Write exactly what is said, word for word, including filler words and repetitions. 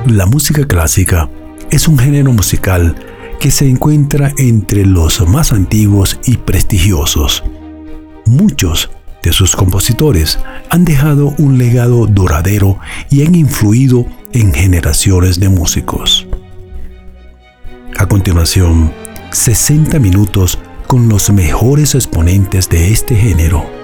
La música clásica es un género musical que se encuentra entre los más antiguos y prestigiosos. Muchos de sus compositores han dejado un legado duradero y han influido en generaciones de músicos. A continuación, sesenta minutos con los mejores exponentes de este género.